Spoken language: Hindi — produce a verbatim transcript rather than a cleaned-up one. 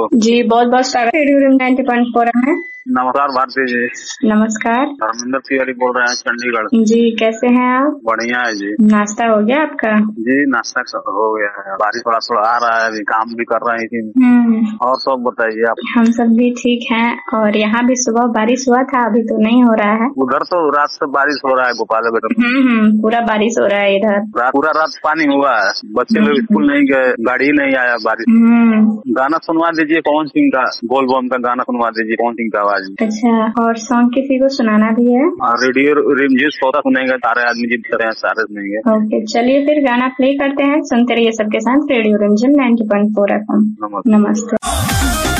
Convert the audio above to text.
जी बहुत बहुत स्वागत है रेडियो नाइन्टी पॉइंट फोर में। नमस्कार भारती जी। नमस्कार। धर्मेंद्र तिवारी बोल रहे हैं चंडीगढ़। जी कैसे हैं आप? बढ़िया है जी। नाश्ता हो गया आपका? जी नाश्ता हो गया है। बारिश थोड़ा थोड़ा आ रहा है, अभी काम भी कर रहे हैं। हम्म। और सब बताइए आप। हम सब भी ठीक हैं और यहाँ भी सुबह बारिश हुआ था, अभी तो नहीं हो रहा है। उधर तो रात से बारिश हो रहा है गोपालगंज में। हम्म हम्म पूरा बारिश हो रहा है इधर। रात, पूरा रात पानी हुआ है। बच्चे लोग स्कूल नहीं गए, गाड़ी नहीं आया बारिश। हम्म। गाना सुनवा दीजिए पवन सिंह का, बोल बम का गाना सुनवा दीजिए पवन सिंह का आवाज। अच्छा, और सॉन्ग किसी को सुनाना भी है? और रेडियो रिमझिम सोता सुनेगा, सारे आदमी जिस तरह सारे सुनेंगे। ओके चलिए फिर गाना प्ले करते हैं, सुनते रहिए सबके साथ रेडियो रिमझिम ninety point four F M. नमस्ते। नमस्ते।